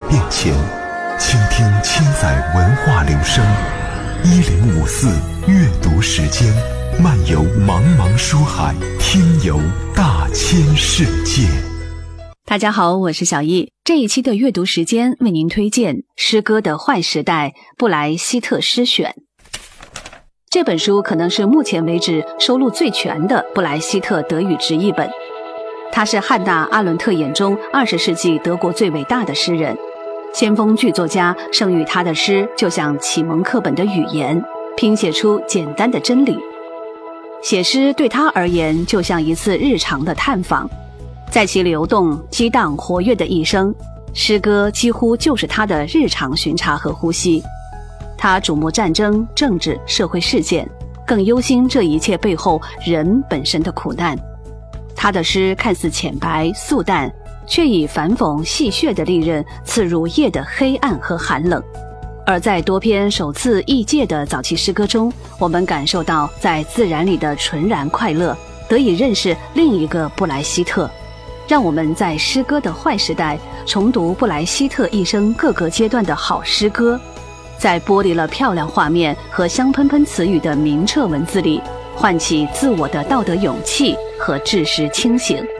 变迁，倾听千载文化流声。1054阅读时间，漫游茫茫书海，听游大千世界。 大家好，我是小易。这一期的阅读时间为您推荐《诗歌的坏时代》布莱希特诗选。这本书可能是目前为止收录最全的布莱希特德语直译本。他是汉娜·阿伦特眼中20世纪德国最伟大的诗人，先锋剧作家生于他的诗就像启蒙课本的语言，拼写出简单的真理。写诗对他而言就像一次日常的探访，在其流动、激荡、活跃的一生，诗歌几乎就是他的日常巡查和呼吸。他瞩目战争、政治、社会事件，更忧心这一切背后人本身的苦难。他的诗看似浅白素淡，却以反讽戏谑的利刃刺入夜的黑暗和寒冷。而在多篇首次译介的早期诗歌中，我们感受到在自然里的纯然快乐，得以认识另一个布莱希特。让我们在诗歌的坏时代重读布莱希特一生各个阶段的好诗歌，在剥离了漂亮画面和香喷喷词语的明澈文字里，唤起自我的道德勇气和知识清醒。